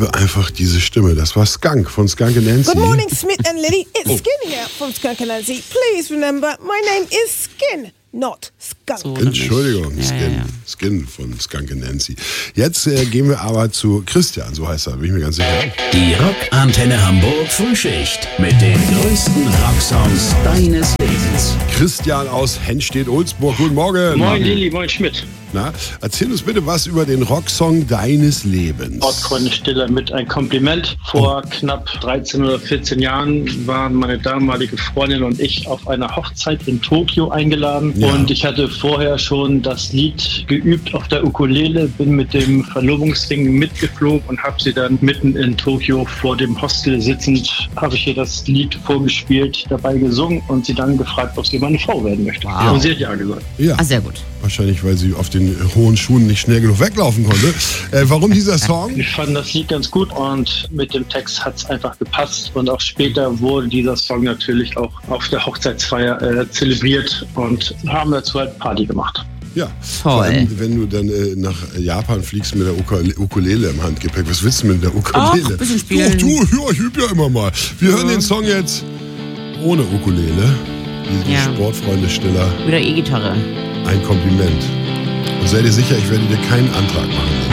liebe einfach diese Stimme. Das war Skunk von Skunk and Nancy. Good morning, Smith and Lily. It's Skin here from Skunk and Nancy. Please remember, my name is Skin, not Skunk. So, Entschuldigung, ja, Skin. ja, ja. Skin von Skunk and Nancy. Jetzt gehen wir aber zu Christian, so heißt er, bin ich mir ganz sicher. Die Rockantenne Hamburg Frühschicht mit den größten Rocksongs deines Lebens. Christian aus Henstedt-Ulzburg. Guten Morgen. Moin Lili, moin Schmidt. Na, erzähl uns bitte was über den Rocksong deines Lebens. Ortfreunde Stiller mit ein Kompliment. Vor knapp 13 oder 14 Jahren waren meine damalige Freundin und ich auf einer Hochzeit in Tokio eingeladen. Ja. Und ich hatte vorher schon das Lied geübt auf der Ukulele, bin mit dem Verlobungsring mitgeflogen und habe sie dann mitten in Tokio vor dem Hostel sitzend, habe ich ihr das Lied vorgespielt, dabei gesungen und sie dann gefragt, ob sie meine Frau werden möchte. Wow. Und sie hat ja gesagt. Ja, Ah, sehr gut. wahrscheinlich, weil sie auf den hohen Schuhen nicht schnell genug weglaufen konnte. Warum dieser Song? Ich fand das Lied ganz gut und mit dem Text hat es einfach gepasst. Und auch später wurde dieser Song natürlich auch auf der Hochzeitsfeier zelebriert und haben dazu halt Party gemacht. Ja, Toll. vor allem, wenn du dann nach Japan fliegst mit der Ukulele im Handgepäck. Was willst du mit der Ukulele? Ach, ein bisschen spielen. Du, ja, ich übe ja immer mal. Wir hören den Song jetzt ohne Ukulele. Die Ja. Sportfreunde Stiller. Wieder E-Gitarre. Ein Kompliment. Und sei dir sicher, ich werde dir keinen Antrag machen.